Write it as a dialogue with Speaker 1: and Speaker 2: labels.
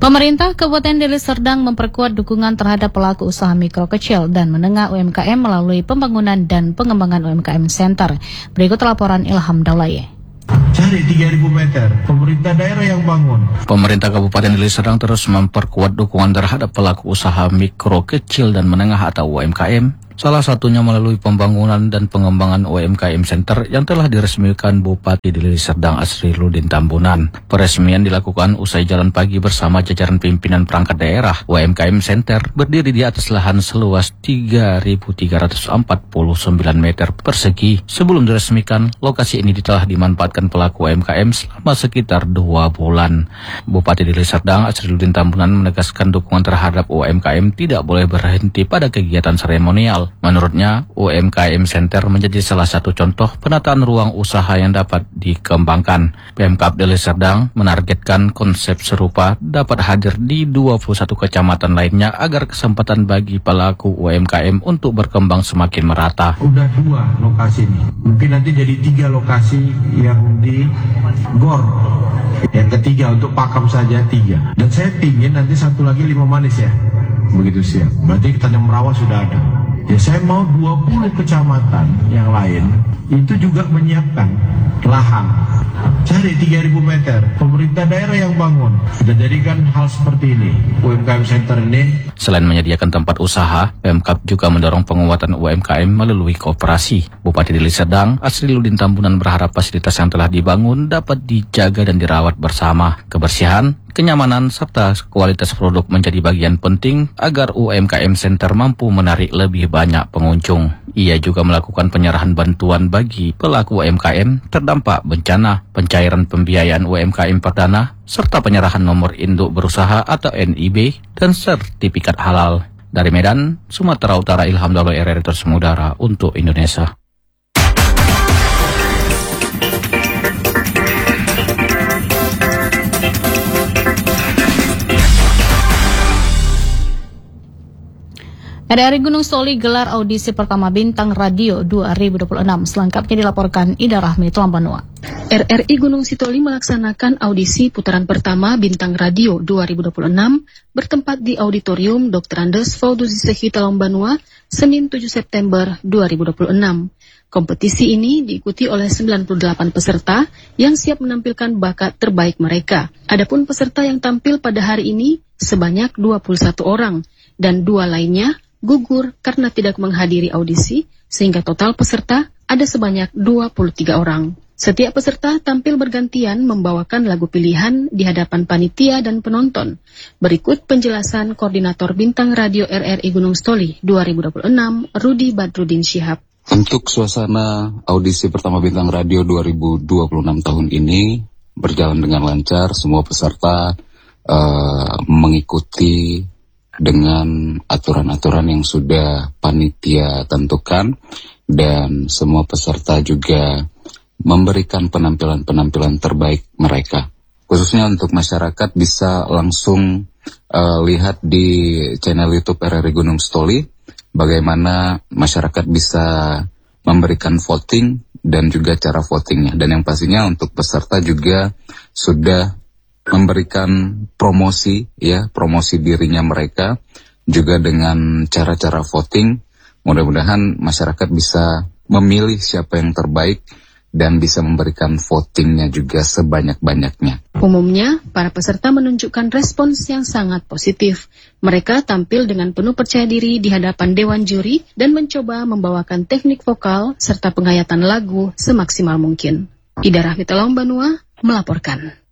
Speaker 1: Pemerintah Kabupaten Deli Serdang memperkuat dukungan terhadap pelaku usaha mikro kecil dan menengah UMKM melalui pembangunan dan pengembangan UMKM Center. Berikut laporan Ilham Daulaye.
Speaker 2: Cari 3.000 meter, pemerintah daerah yang bangun.
Speaker 3: Pemerintah Kabupaten Deli Serdang terus memperkuat dukungan terhadap pelaku usaha mikro kecil dan menengah atau UMKM. Salah satunya melalui pembangunan dan pengembangan UMKM Center yang telah diresmikan Bupati Deli Serdang Asriluddin Tambunan. Peresmian dilakukan usai jalan pagi bersama jajaran pimpinan perangkat daerah. UMKM Center berdiri di atas lahan seluas 3.349 meter persegi. Sebelum diresmikan, lokasi ini telah dimanfaatkan pelaku UMKM selama sekitar 2 bulan. Bupati Deli Serdang Asriluddin Tambunan menegaskan dukungan terhadap UMKM tidak boleh berhenti pada kegiatan seremonial. Menurutnya, UMKM Center menjadi salah satu contoh penataan ruang usaha yang dapat dikembangkan. Pemkab Deli Serdang menargetkan konsep serupa dapat hadir di 21 kecamatan lainnya agar kesempatan bagi pelaku UMKM untuk berkembang semakin merata.
Speaker 2: Udah 2 lokasi ini, mungkin nanti jadi 3 lokasi yang di GOR. Yang ketiga untuk Pakam saja 3. Dan saya pingin nanti satu lagi Lima Manis ya. Begitu siap. Berarti Tanjung Merawa sudah ada. Ya saya mau 20 kecamatan yang lain itu juga menyiapkan lahan. Cari 3.000 meter, pemerintah daerah yang bangun. Sudah jadikan hal seperti ini, UMKM Center ini.
Speaker 3: Selain menyediakan tempat usaha, Pemkab juga mendorong penguatan UMKM melalui kooperasi. Bupati Deli Serdang Asriluddin Tambunan berharap fasilitas yang telah dibangun dapat dijaga dan dirawat bersama. Kebersihan, kenyamanan, serta kualitas produk menjadi bagian penting agar UMKM Center mampu menarik lebih banyak pengunjung. Ia juga melakukan penyerahan bantuan bagi pelaku UMKM terdampak bencana, pencairan pembiayaan UMKM perdana, serta penyerahan nomor induk berusaha atau NIB dan sertifikat halal. Dari Medan, Sumatera Utara, Ilham Daulaye, RRI Tersemudara untuk Indonesia.
Speaker 1: RRI Gunung Stoli gelar audisi pertama Bintang Radio 2026. Selengkapnya dilaporkan Ida Rahmi, Tulambanua.
Speaker 4: RRI Gunung Sitoli melaksanakan audisi putaran pertama Bintang Radio 2026 bertempat di Auditorium Dr. Andes Fauduzi Sehi Talambanua, Senin 7 September 2026. Kompetisi ini diikuti oleh 98 peserta yang siap menampilkan bakat terbaik mereka. Adapun peserta yang tampil pada hari ini sebanyak 21 orang dan 2 lainnya gugur karena tidak menghadiri audisi, sehingga total peserta ada sebanyak 23 orang. Setiap peserta tampil bergantian membawakan lagu pilihan di hadapan panitia dan penonton. Berikut penjelasan Koordinator Bintang Radio RRI Gunung Stoli 2026, Rudi Badrudin Syihab.
Speaker 5: Untuk suasana audisi pertama Bintang Radio 2026 tahun ini berjalan dengan lancar, semua peserta mengikuti dengan aturan-aturan yang sudah panitia tentukan, dan semua peserta juga memberikan penampilan-penampilan terbaik mereka. Khususnya untuk masyarakat bisa langsung lihat di channel YouTube RRI Gunung Stoli bagaimana masyarakat bisa memberikan voting dan juga cara votingnya. Dan yang pastinya untuk peserta juga sudah memberikan promosi dirinya mereka juga dengan cara-cara voting. Mudah-mudahan masyarakat bisa memilih siapa yang terbaik dan bisa memberikan votingnya juga sebanyak-banyaknya.
Speaker 4: Umumnya, para peserta menunjukkan respons yang sangat positif. Mereka tampil dengan penuh percaya diri di hadapan Dewan Juri dan mencoba membawakan teknik vokal serta penghayatan lagu semaksimal mungkin. Ida Rahmi, Talambanua melaporkan.